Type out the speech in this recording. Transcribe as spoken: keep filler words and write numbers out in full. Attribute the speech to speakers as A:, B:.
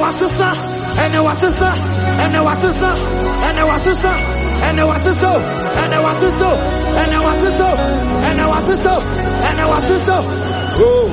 A: was a son, and it was a son, and it was a son, and it was a son, and it was a soul, and it was a soul, and it was a soul, and it was a soul, and it was a soul. Oh.